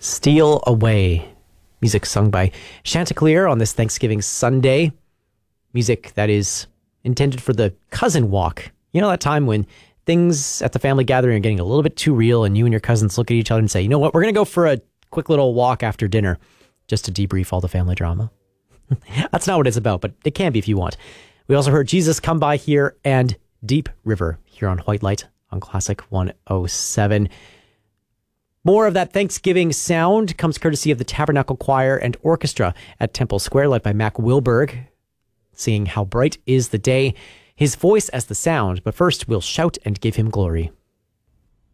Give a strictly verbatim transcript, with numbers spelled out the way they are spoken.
Steal Away. Music sung by Chanticleer on this Thanksgiving Sunday. Music that is intended for the cousin walk. You know, that time when things at the family gathering are getting a little bit too real and you and your cousins look at each other and say, you know what, we're going to go for a quick little walk after dinner just to debrief all the family drama. That's not what it's about, but it can be if you want. We also heard Jesus Come By Here and Deep River here on White Light on Classic one oh seven. More of that Thanksgiving sound comes courtesy of the Tabernacle Choir and Orchestra at Temple Square, led by Mac Wilberg, singing How Bright Is the Day. His voice as the sound, but first we'll shout and give him glory.